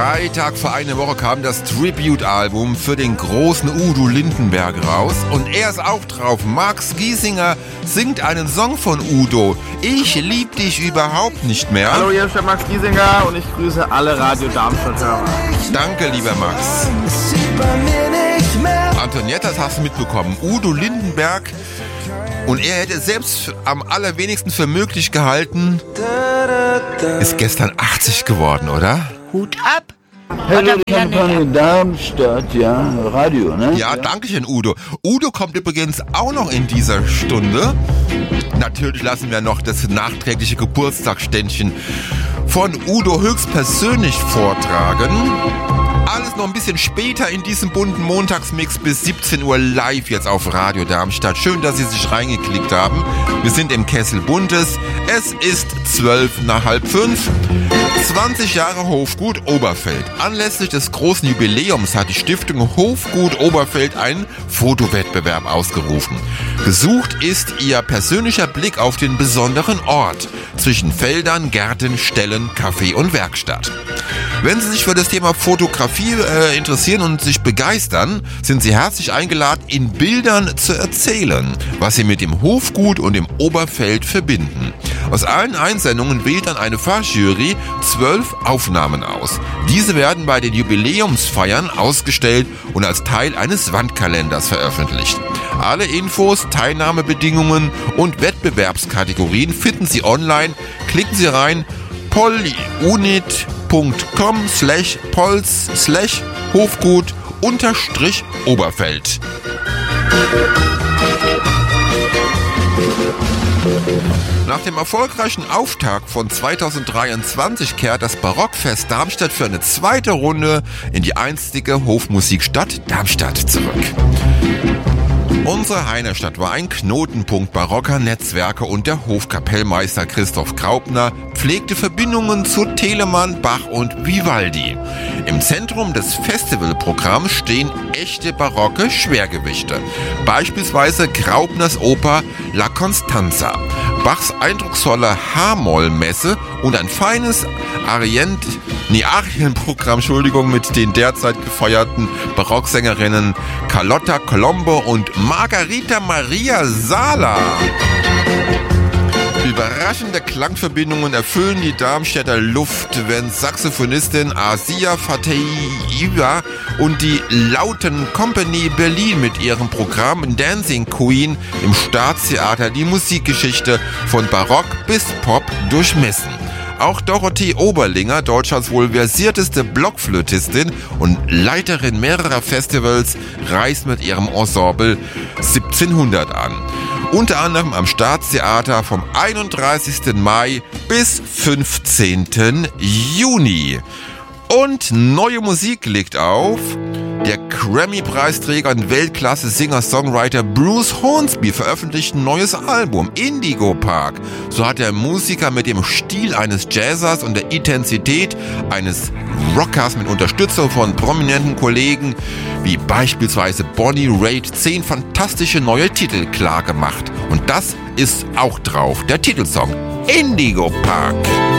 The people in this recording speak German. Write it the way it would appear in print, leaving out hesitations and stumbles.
Freitag vor einer Woche kam das Tribute-Album für den großen Udo Lindenberg raus und er ist auch drauf. Max Giesinger singt einen Song von Udo. Ich lieb dich überhaupt nicht mehr. Hallo, hier ist der Max Giesinger und ich grüße alle Radio Darmstadt-Hörer. Danke, lieber Max. Antonietta, das hast du mitbekommen. Udo Lindenberg. Und er hätte selbst am allerwenigsten für möglich gehalten, ist gestern 80 geworden, oder? Hut ab! Hallo, Kampagne Darmstadt, ja, Radio, ne? Ja, danke schön, Udo. Udo kommt übrigens auch noch in dieser Stunde. Natürlich lassen wir noch das nachträgliche Geburtstagsständchen von Udo höchstpersönlich vortragen. Alles noch ein bisschen später in diesem bunten Montagsmix bis 17 Uhr live jetzt auf Radio Darmstadt. Schön, dass Sie sich reingeklickt haben. Wir sind im Kessel Buntes. Es ist 4:12. 20 Jahre Hofgut Oberfeld. Anlässlich des großen Jubiläums hat die Stiftung Hofgut Oberfeld einen Fotowettbewerb ausgerufen. Gesucht ist ihr persönlicher Blick auf den besonderen Ort zwischen Feldern, Gärten, Ställen, Café und Werkstatt. Wenn Sie sich für das Thema Fotografie interessieren und sich begeistern, sind Sie herzlich eingeladen, in Bildern zu erzählen, was Sie mit dem Hofgut und dem Oberfeld verbinden. Aus allen Einsendungen wählt dann eine Fachjury 12 Aufnahmen aus. Diese werden bei den Jubiläumsfeiern ausgestellt und als Teil eines Wandkalenders veröffentlicht. Alle Infos, Teilnahmebedingungen und Wettbewerbskategorien finden Sie online. Klicken Sie rein polyunit.com/pols/Hofgut_Oberfeld. Nach dem erfolgreichen Auftakt von 2023 kehrt das Barockfest Darmstadt für eine zweite Runde in die einstige Hofmusikstadt Darmstadt zurück. Unsere Heinerstadt war ein Knotenpunkt barocker Netzwerke und der Hofkapellmeister Christoph Graupner pflegte Verbindungen zu Telemann, Bach und Vivaldi. Im Zentrum des Festivalprogramms stehen echte barocke Schwergewichte. Beispielsweise Graupners Oper La Constanza, Bachs eindrucksvolle H-Moll-Messe und ein feines Arienprogramm, mit den derzeit gefeierten Barocksängerinnen Carlotta Colombo und Margarita Maria Sala. Überraschende Klangverbindungen erfüllen die Darmstädter Luft, wenn Saxophonistin Asia Fateiva und die Lauten Company Berlin mit ihrem Programm Dancing Queen im Staatstheater die Musikgeschichte von Barock bis Pop durchmessen. Auch Dorothee Oberlinger, Deutschlands wohl versierteste Blockflötistin und Leiterin mehrerer Festivals, reist mit ihrem Ensemble 1700 an. Unter anderem am Staatstheater vom 31. Mai bis 15. Juni. Und neue Musik liegt auf. Der Grammy-Preisträger und Weltklasse-Singer-Songwriter Bruce Hornsby veröffentlicht ein neues Album, Indigo Park. So hat der Musiker mit dem Stil eines Jazzers und der Intensität eines Rockers mit Unterstützung von prominenten Kollegen wie beispielsweise Bonnie Raitt 10 fantastische neue Titel klar gemacht. Und das ist auch drauf, der Titelsong Indigo Park.